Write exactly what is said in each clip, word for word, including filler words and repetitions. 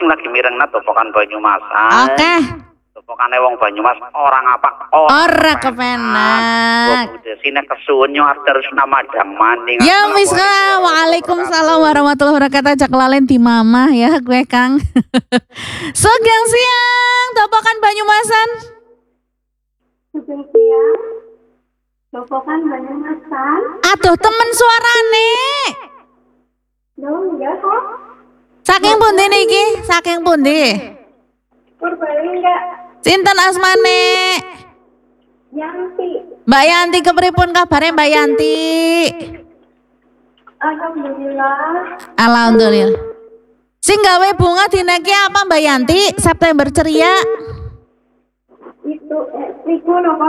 sing lagi mirengna topokan Banyumasan. Oke. Okay. Topokane wong Banyumas orang apa? Ora kepenak. Sine kesuwen yo terus nama Madang Maning. Ya wis ka. Waalaikumsalam warahmatullahi wabarakatuh. Jak lalen di mama ya gue Kang. Sugeng siang topokan Banyumasan. Sugeng siang. Topokan Banyumasan. Aduh temen suarane. Loh enggak kok. Saking pundi niki? Saking pundi? Purbalingga. Sinten asmane? Yanti. Mbak Yanti kepripun kabare Mbak Yanti? Alhamdulillah. Alhamdulillah. Sing gawe bunga dineki apa Mbak Yanti? September ceria. Itu eh, Riku nopo?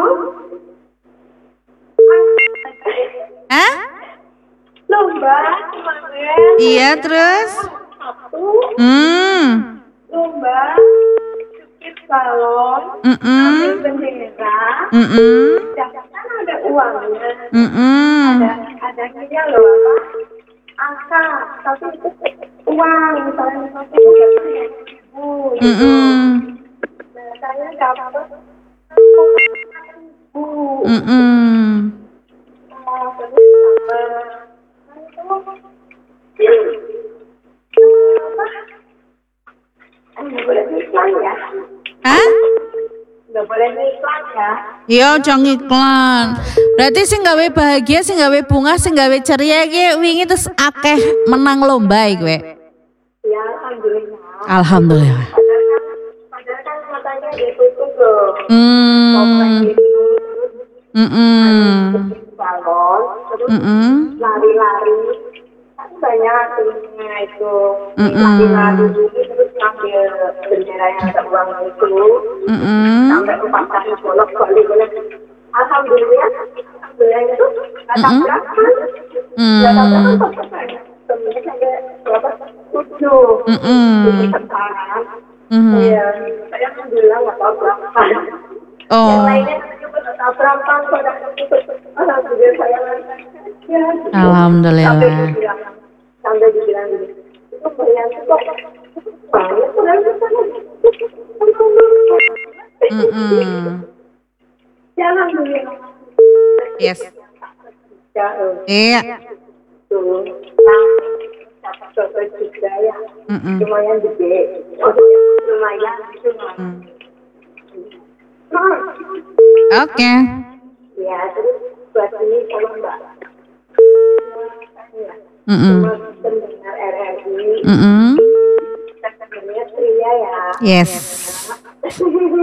Hah? Lomba kemarin. Iya terus? Satu. Hmm. Lomba jepit balon. Mm -mm. Ambil bendera. Mm -mm. Dan kan ada uangnya. Mm -mm. Ada ada kia loh apa? Angka. Tapi itu uang. Misalnya misalnya tiga ribu. Mm -mm. Nah, saya dapat ribu. Mm -mm. Oh, terus dapat nggak boleh iklan ya? Hah? Nggak boleh iklan ya? Yo jangan iklan. Berarti sing gawe bahagia, sing gawe bunga, sing gawe ceria iki wingi terus akeh menang lomba iki kowe. Ya, alhamdulillah. Alhamdulillah. Padahal kan, padahal kan matanya ditutup loh. Hmm. Mm -mm. Balon, terus Mm -mm. lari-lari. Kan banyak tulisnya itu. Mm -mm. Lari-lari terus ngambil bendera yang ada uang itu. Mm -mm. Sampai empat kali bolak-balik. Alhamdulillah, alhamdulillah itu nggak tabrakan. Nggak tabrakan sampai temennya sampai berapa? Tujuh. Mm -mm. Tujuh sekarang. Mhm. Iya, saya alhamdulillah nggak tabrakan. Oh. Yang lainnya juga nggak tabrakan. Alhamdulillah saya lancar. Ya, gitu. Alhamdulillah. Sampai dibilang, sampai dibilang gini. Itu banyak kok. Banyak banyak banyak. Mm -mm. Ya, alhamdulillah. Yes. Ya, Iya. tuh. Nah, dapat foto juga ya. Mm -mm. Lumayan gede. Oh, lumayan itu mah. Mm. Nah, Oke. ya, terus buat ini kalau Mbak. Mm -mm. Semua pendengar R R I. Mm -mm. Sebenarnya pria ya. Yes. Terus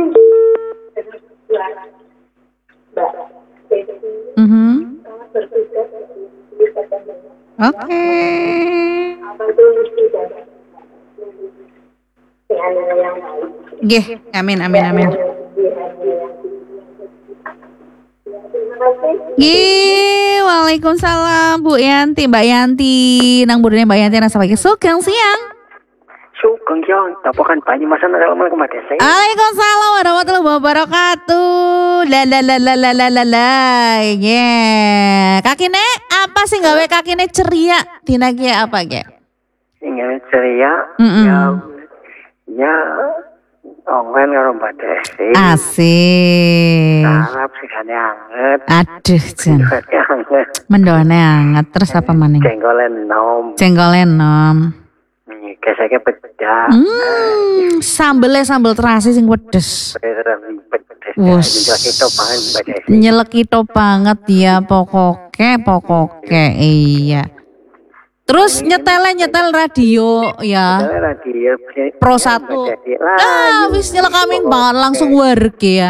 buat Mbak Desi Mhm. sangat bertugas di September. Oke. Apa itu lucu dan dengan yang baik. Nggih, amin amin amin. Terima kasih. Nggih, waalaikumsalam Bu Yanti, Mbak Yanti. Nang budune Mbak Yanti nasa pagi sugeng siang. Sugeng yo, topokan Banyumasan assalamualaikum Mbak Desi. Waalaikumsalam warahmatullahi wabarakatuh. La la la la la la la la. Yeah. Kakine apa sih gawe kakine ceria? Dina ki apa ki? Sing ceria Mm -mm. ya ya ongen karo Mbak Desi. Asik. Harap sigane anget. Aduh, Jen. Sigane anget. Mendone anget terus apa maning? Jenggolen nom. Jenggolen nom. Geseke pedas. Hmm, sambelnya sambel terasi sing pedes. Wus. Nyelekito banget ya pokoknya pokoknya iya. Terus nyetel nyetel radio ya. Radio Pro satu. Ah, wis nyelekamin banget langsung warga ya.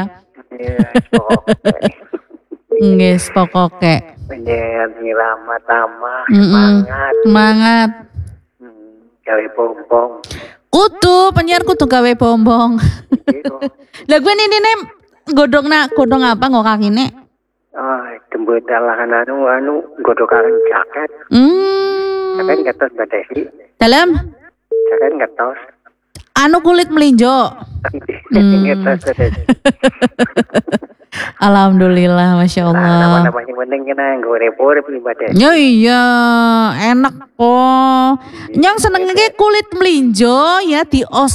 Nges pokoknya. Penyiar irama tamah Mm-mm. semangat. Semangat. Hmm, gawe bombong. Kudu penyiar kudu gawe bombong. Lah gue ini nih godong nak godong apa nggak kakine? Oh, jembut alahan anu anu godokan jaket. Hmm. Jaket ngetos Mbak Desi. Dalam? Jaket ngetos. Anu kulit melinjo. Hmm. Ngetos Mbak Desi. Alhamdulillah, masya Allah. Nama-namanya penting kena ngorep-ngorep nih Mbak Desi. Ya iya, enak kok. Yang senengnya kulit melinjo ya di os.